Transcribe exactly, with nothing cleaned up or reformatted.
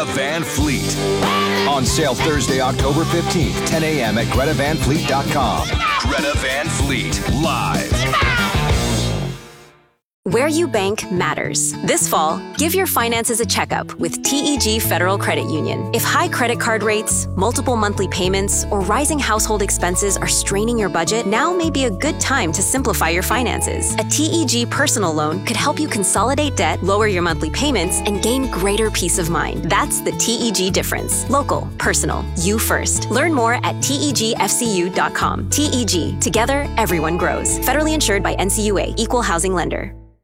Greta Van Fleet. On sale Thursday, October fifteenth, ten a.m. at greta van fleet dot com. Greta Van Fleet, live. Where you bank matters. This fall, give your finances a checkup with T E G Federal Credit Union. If high credit card rates, multiple monthly payments, or rising household expenses are straining your budget, now may be a good time to simplify your finances. A T E G personal loan could help you consolidate debt, lower your monthly payments, and gain greater peace of mind. That's the T E G difference. Local, personal, you first. Learn more at T E G F C U dot com. T E G, together, everyone grows. Federally insured by N C U A, Equal Housing Lender.